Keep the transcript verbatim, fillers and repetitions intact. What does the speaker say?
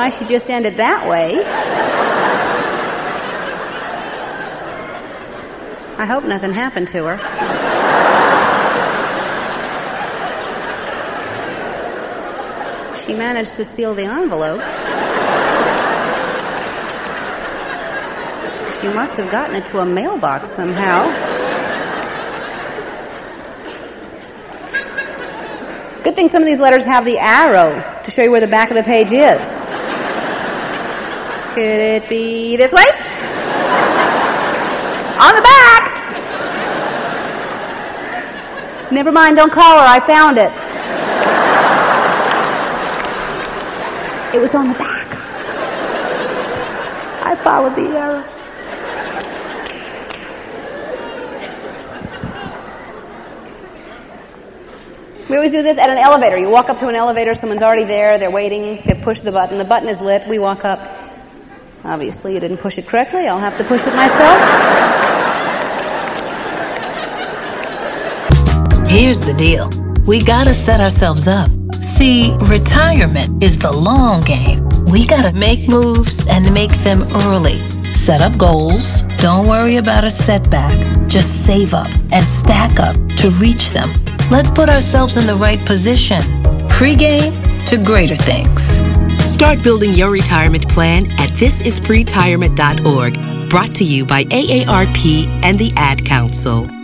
why she just ended that way. I hope nothing happened to her. She managed to seal the envelope. She must have gotten it to a mailbox somehow. Good thing some of these letters have the arrow to show you where the back of the page is. Could it be this way? On the back! Never mind, don't call her, I found it. It was on the back. I followed the arrow. We always do this at an elevator. You walk up to an elevator, someone's already there, they're waiting, they push the button, the button is lit, we walk up. Obviously, you didn't push it correctly, I'll have to push it myself. Here's the deal. We gotta set ourselves up. See, retirement is the long game. We gotta make moves and make them early. Set up goals. Don't worry about a setback. Just save up and stack up to reach them. Let's put ourselves in the right position. Pre-game to greater things. Start building your retirement plan at this is pretirement dot org. Brought to you by A A R P and the Ad Council.